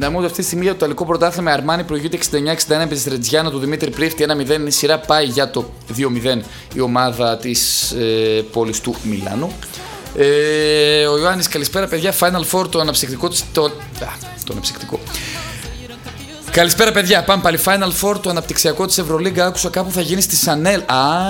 Να μου αυτή τη στιγμή για το Ιταλικό πρωτάθλημα η Αρμάνι προηγείται 69-61 επί τη Ρετζιάνα του Δημήτρη Πρίφτη 1-0. Η σειρά πάει για το 2-0 η ομάδα της πόλης του Μιλάνου. Ο Ιωάννης, καλησπέρα παιδιά. Final Four, το αναψυκτικό της. Το αναψυκτικό. Καλησπέρα παιδιά, πάμε πάλι. Final Four, το αναπτυξιακό της Ευρωλίγκα. Άκουσα κάπου θα γίνει στη Σανέλ.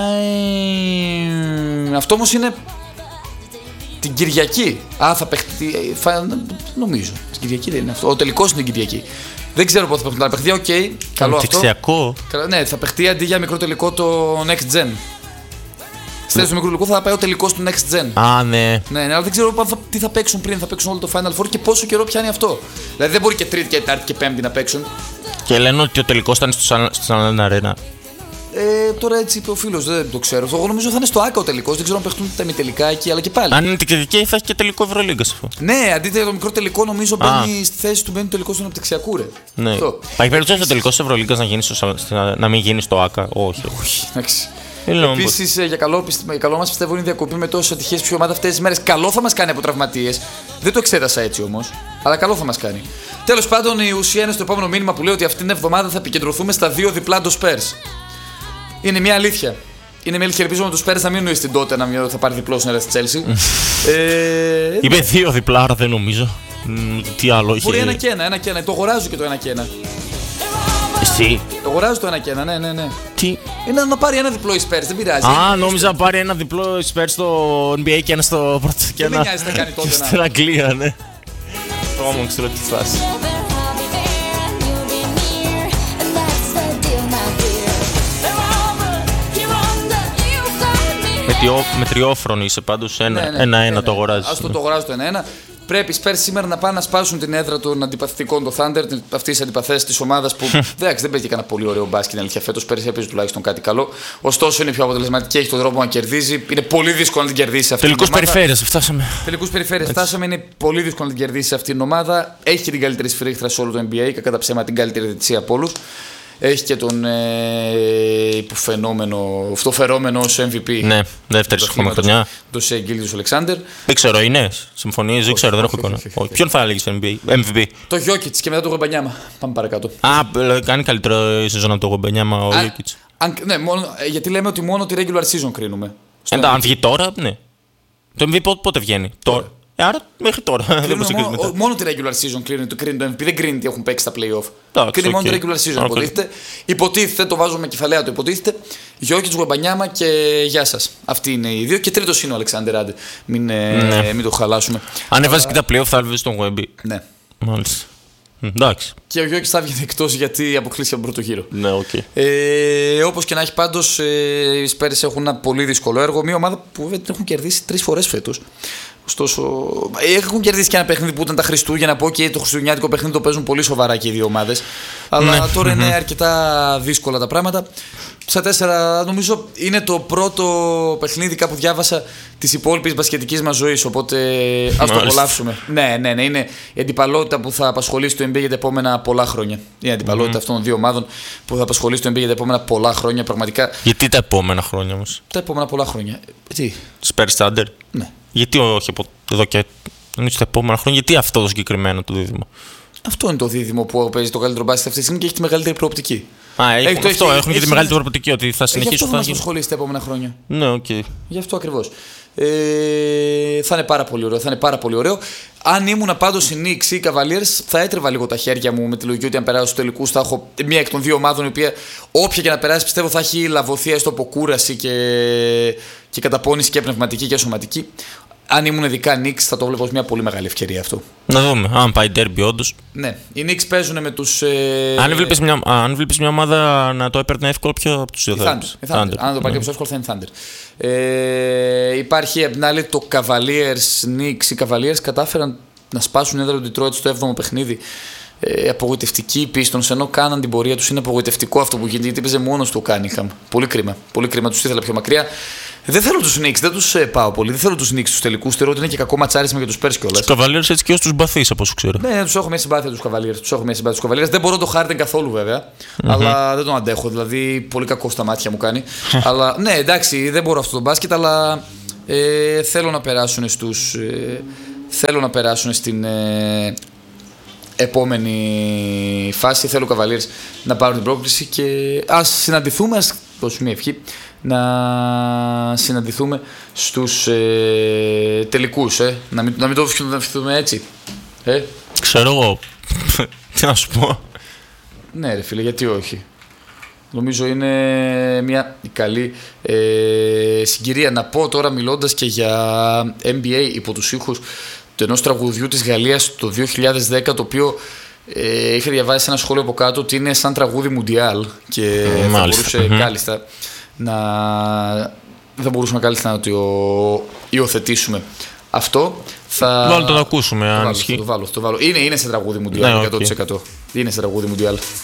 Αυτό όμως είναι την Κυριακή. Θα παιχτεί. Νομίζω. Την Κυριακή δεν είναι αυτό. Ο τελικός είναι την Κυριακή. Δεν ξέρω πότε θα παιχτούν τα παιχνίδια. Οκ, καλό αυτό. Ναι, θα παιχτεί αντί για μικρό τελικό το Next Gen. Στη θέση του μικρού τελικού θα πάει ο τελικός του Next Gen. Ναι. Ναι, αλλά δεν ξέρω τι θα παίξουν πριν. Θα παίξουν όλο το Final Four και πόσο καιρό πιάνει αυτό. Δηλαδή δεν μπορεί και Τρίτη και Τετάρτη και Πέμπτη να παίξουν. Και λένε ότι ο τελικός θα είναι στο Allianz Arena. Τώρα έτσι είπε ο φίλος, δεν το ξέρω. Εγώ νομίζω θα είναι στο ΑΚΑ ο τελικός. Δεν ξέρω αν παιχτούν τα ημιτελικά εκεί, αλλά και πάλι. Αν είναι την Κυριακή θα έχει και τελικό Ευρωλίγκα. Ναι, αντί για το μικρό τελικό, νομίζω μπαίνει στη θέση του μπαίνει το τελικό στον αναπτυξιακού, ρε. Ναι. Υπάρχει περίπτωση ο τελικός Ευρωλίγκα να μην γίνει στο ΑΚΑ. Όχι. Εντάξει. Επίσης, για καλό μας πιστεύω είναι η διακοπή με τόσες ατυχίες πιο ομάδα αυτές τις μέρες. Καλό θα μας κάνει από τραυματίες. Δεν το εξέτασα έτσι όμως. Αλλά καλό θα μας κάνει. Τέλος πάντων, η ουσία είναι στο επόμενο μήνυμα που λέει ότι αυτήν την εβδομάδα θα επικεντρωθούμε στα 2 διπλά των Spurs. Είναι μια αλήθεια. Είναι μια αλήθεια. Ελπίζω με τους Spurs να μείνουν στην τότε να θα πάρει διπλό στην έδρα της Chelsea. Είπε 2 διπλά, άρα δεν νομίζω. Τι άλλο είχε. Μπορεί 1-1. Το αγοράζω και το 1-1. Εσύ. Το αγοράζω το 1-1, ναι. Τι. Είναι να πάρει ένα διπλό η Spurs, δεν πειράζει. Νόμιζα να πάρει ένα διπλό η Spurs στο NBA και ένα στο πρώτο. Δεν με νοιάζει να κάνει τότε. Στην Αγγλία, ναι. Όμω ξέρω τι φάση. Με τριόφρονο είσαι πάντως, 1-1 το αγοράζεις. Ας το αγοράζω το 1-1. Πρέπει οι Spurs σήμερα να πάνε να σπάσουν την έδρα των αντιπαθητικών, το Thunder, αυτής της αντιπαθέσεις της ομάδας που δεν παίζει κανένα πολύ ωραίο μπάσκετ, είναι αλήθεια. Φέτος πέρυσι έπαιζε τουλάχιστον κάτι καλό. Ωστόσο είναι πιο αποτελεσματική, έχει τον τρόπο να κερδίζει. Είναι πολύ δύσκολο να την κερδίσει αυτή την ομάδα. Τελικούς περιφέρειες φτάσαμε. Είναι πολύ δύσκολο να την κερδίσει αυτή την ομάδα. Έχει και την καλύτερη σφυρίχτρα σε όλο το NBA, κατά ψέμα την καλύτερη διαιτησία από όλους. Έχει και τον φερόμενο ως MVP. Ναι, δεύτερη ακόμα χρονιά. Το Σέι Γκίλγιος Αλεξάνδερ. Δεν ξέρω, είναι συμφωνίες, δεν ξέρω, δεν έχω εικόνα. Ποιον θα έλεγες MVP? Το Γιόκιτς και μετά το Γουεμπανιάμα. Πάμε παρακάτω. Κάνει καλύτερο σεζόν από το Γουεμπανιάμα ο Γιόκιτς. Ναι, γιατί λέμε ότι μόνο τη regular season κρίνουμε. Αν βγει τώρα, ναι. Το MVP πότε βγαίνει? Τώρα. Άρα μέχρι τώρα. Μόνο τη regular season κρίνει το MVP. Δεν κρίνει τι έχουν παίξει στα playoff. Κρίνει μόνο τη regular season. Υποτίθεται, το βάζω με κεφαλαία το υποτίθεται. Γιόκιτς, Γουεμπανιάμα και γεια σας. Αυτοί είναι οι δύο. Και τρίτος είναι ο Αλεξάντερ, άντε. Μην το χαλάσουμε. Αν έβαζε και τα playoff θα έβαζε τον Γουεμπί. Ναι. Μάλιστα. Εντάξει. Και ο Γιόκιτς θα βγει εκτός γιατί αποκλείστηκε από τον πρώτο γύρο. Ναι, οκ. Όπως και να έχει, πάντως οι Spurs έχουν ένα πολύ δύσκολο έργο. Μια ομάδα που δεν έχουν κερδίσει 3 φορές φέτος. Ωστόσο, έχουν κερδίσει και ένα παιχνίδι που ήταν τα Χριστούγεννα. Από και το χριστουγεννιάτικο παιχνίδι το παίζουν πολύ σοβαρά και οι δύο ομάδες. Αλλά τώρα είναι αρκετά δύσκολα τα πράγματα. Στα 4, νομίζω είναι το πρώτο παιχνίδι, κάπου διάβασα, της υπόλοιπης μπασκετικής μας ζωής. Οπότε ας το απολαύσουμε. Ναι, είναι η αντιπαλότητα που θα απασχολήσει το NBA για τα επόμενα πολλά χρόνια. Η αντιπαλότητα αυτών των δύο ομάδων που θα απασχολήσει το NBA για τα επόμενα πολλά χρόνια. Πραγματικά. Γιατί τα επόμενα χρόνια όμως? Τα επόμενα πολλά χρόνια. Τι? Spurs Thunder. Ναι. Γιατί όχι από εδώ και τα επόμενα χρόνια, γιατί αυτό το συγκεκριμένο το δίδυμο? Αυτό είναι το δίδυμο που παίζει το καλύτερο μπάσκετ αυτή τη στιγμή και έχει τη μεγαλύτερη προοπτική. Έχουν και τη μεγαλύτερη προοπτική ότι θα συνεχίσουν. Γι' αυτό θα μας ασχολήσει τα επόμενα χρόνια. Ναι, οκ. Γι' αυτό ακριβώς. Θα είναι πάρα πολύ ωραίο. Αν ήμουν πάντως οι Knicks ή οι Cavaliers, θα έτρεβα λίγο τα χέρια μου με τη λογική ότι αν περάσω στους τελικούς θα έχω μία εκ των δύο ομάδων η οποία όποια και να περάσει πιστεύω θα έχει λαβωθεί έστω από κούραση και καταπώνηση και πνευματική και σωματική. Αν ήμουν ειδικά Knicks θα το βλέπω ως μια πολύ μεγάλη ευκαιρία αυτό. Να δούμε, αν πάει derby όντως. Ναι, οι Knicks παίζουν με τους. Αν βλέπεις μια ομάδα να το έπαιρνε εύκολο, ποιο από τους δύο θα έπαιρνε? Αν το πάει κάποιος εύκολο θα είναι Thunder. Υπάρχει απ' την άλλη το Cavaliers Knicks. Οι Cavaliers κατάφεραν να σπάσουν έδρα του Detroit στο 7ο παιχνίδι. Απογοητευτική Pistons, ενώ κάναν την πορεία τους. Είναι απογοητευτικό αυτό που γίνεται γιατί παίζει μόνος του ο Cunningham. Πολύ κρίμα, τους ήθελα πιο μακριά. Δεν θέλω τους Knicks, δεν τους πάω πολύ. Δεν θέλω τους Knicks στους τελικούς. Θεωρώ ότι είναι και κακό ματσάρισμα για τους Spurs κιόλας. Τους Cavaliers έτσι και ως τους μπαθείς από όσο ξέρω. Ναι, τους έχω μια συμπάθεια τους Cavaliers. Δεν μπορώ το Harden καθόλου βέβαια. Αλλά δεν τον αντέχω. Δηλαδή πολύ κακό στα μάτια μου κάνει. Αλλά ναι, εντάξει, δεν μπορώ αυτό το μπάσκετ, αλλά θέλω να περάσουν στην επόμενη φάση. Θέλω ο Cavaliers να πάρουν την πρόκληση και ας συναντηθούμε, ας δώσουμε μια ευχή, να συναντηθούμε στους τελικούς. Να μην το ευχηθούμε έτσι. Ξέρω εγώ. Τι να σου πω. Ναι ρε φίλε, γιατί όχι. Νομίζω είναι μια καλή συγκυρία. Να πω τώρα, μιλώντας και για NBA υπό τους ήχους του ενός τραγουδιού της Γαλλίας το 2010, το οποίο είχα διαβάσει ένα σχόλιο από κάτω ότι είναι σαν τραγούδι Μουντιάλ και θα μπορούσε κάλλιστα να το υιοθετήσουμε. Αυτό θα... Βάλω το ακούσουμε αν ισχύει. Το βάλω. Είναι σε τραγούδι Μουντιάλ, 100%. Είναι σε τραγούδι Μουντιάλ.